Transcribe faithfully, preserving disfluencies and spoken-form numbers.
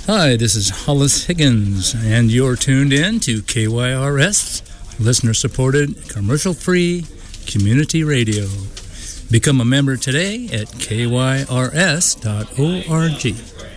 Hi, this is Hollis Higgins, and you're tuned in to K Y R S, listener-supported, commercial-free community radio. Become a member today at K Y R S dot org.